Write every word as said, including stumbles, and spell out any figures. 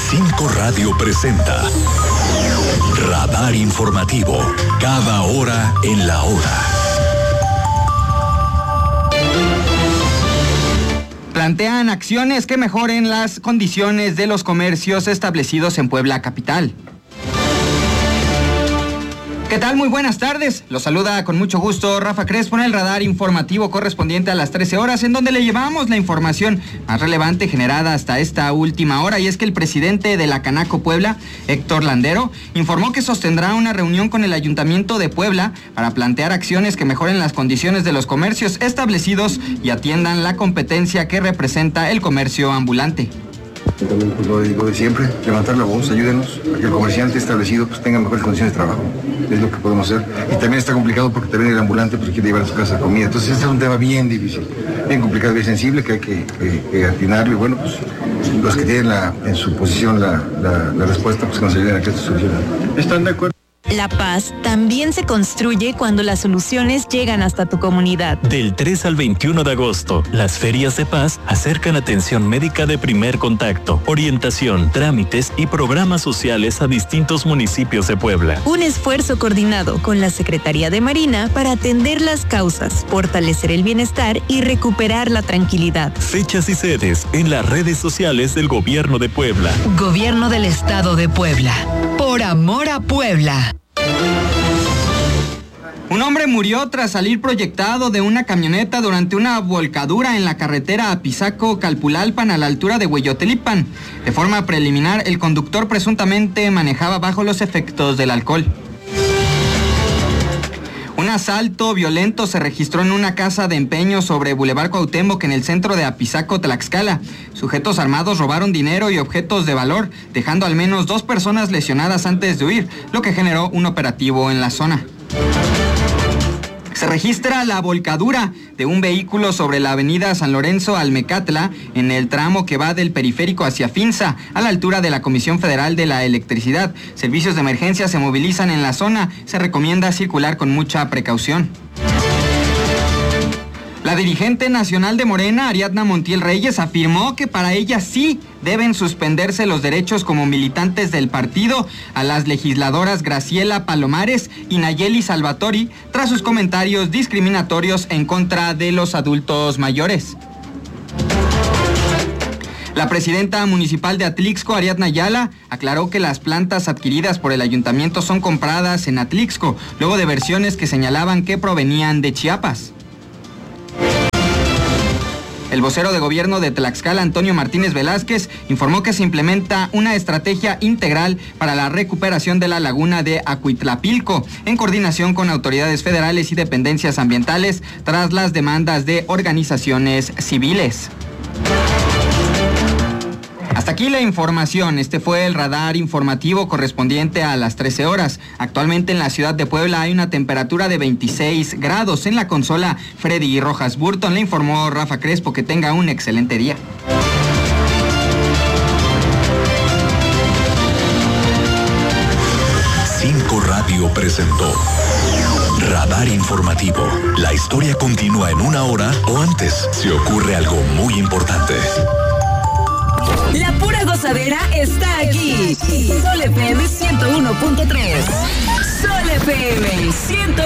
Cinco Radio presenta Radar Informativo, cada hora en la hora. Plantean acciones que mejoren las condiciones de los comercios establecidos en Puebla capital. ¿Qué tal? Muy buenas tardes. Los saluda con mucho gusto Rafa Crespo en el radar informativo correspondiente a las trece horas, en donde le llevamos la información más relevante generada hasta esta última hora. Y es que el presidente de la Canaco Puebla, Héctor Landero, informó que sostendrá una reunión con el Ayuntamiento de Puebla para plantear acciones que mejoren las condiciones de los comercios establecidos y atiendan la competencia que representa el comercio ambulante. También pues, lo digo de siempre, levantar la voz, ayúdenos a que el comerciante establecido pues, tenga mejores condiciones de trabajo. Es lo que podemos hacer. Y también está complicado porque también el ambulante pues, quiere llevar a su casa comida. Entonces este es un tema bien difícil, bien complicado, bien sensible, que hay que, que, que atinarlo. Y bueno, pues los que tienen la, en su posición la, la, la respuesta, pues que nos ayuden a que esto suceda. ¿Están de acuerdo? La paz también se construye cuando las soluciones llegan hasta tu comunidad. Del tres al veintiuno de agosto, las ferias de paz acercan atención médica de primer contacto, orientación, trámites y programas sociales a distintos municipios de Puebla. Un esfuerzo coordinado con la Secretaría de Marina para atender las causas, fortalecer el bienestar y recuperar la tranquilidad. Fechas y sedes en las redes sociales del Gobierno de Puebla. Gobierno del Estado de Puebla. Por amor a Puebla. Un hombre murió tras salir proyectado de una camioneta durante una volcadura en la carretera Apizaco-Calpulalpan a la altura de Hueyotlipan. De forma preliminar, el conductor presuntamente manejaba bajo los efectos del alcohol. Un asalto violento se registró en una casa de empeño sobre Boulevard Cuauhtémoc en el centro de Apizaco, Tlaxcala. Sujetos armados robaron dinero y objetos de valor, dejando al menos dos personas lesionadas antes de huir, lo que generó un operativo en la zona. Se registra la volcadura de un vehículo sobre la avenida San Lorenzo Almecatla, en el tramo que va del periférico hacia Finza, a la altura de la Comisión Federal de la Electricidad. Servicios de emergencia se movilizan en la zona. Se recomienda circular con mucha precaución. La dirigente nacional de Morena, Ariadna Montiel Reyes, afirmó que para ella sí deben suspenderse los derechos como militantes del partido a las legisladoras Graciela Palomares y Nayeli Salvatori tras sus comentarios discriminatorios en contra de los adultos mayores. La presidenta municipal de Atlixco, Ariadna Ayala, aclaró que las plantas adquiridas por el ayuntamiento son compradas en Atlixco, luego de versiones que señalaban que provenían de Chiapas. El vocero de gobierno de Tlaxcala, Antonio Martínez Velázquez, informó que se implementa una estrategia integral para la recuperación de la laguna de Acuitlapilco, en coordinación con autoridades federales y dependencias ambientales, tras las demandas de organizaciones civiles. Hasta aquí la información. Este fue el radar informativo correspondiente a las trece horas. Actualmente en la ciudad de Puebla hay una temperatura de veintiséis grados. En la consola, Freddy Rojas Burton le informó Rafa Crespo. Que tenga un excelente día. Cinco Radio presentó Radar Informativo. La historia continúa en una hora o antes, si ocurre algo muy importante. La pura gozadera está aquí. Sol F M ciento uno punto tres. Sol F M ciento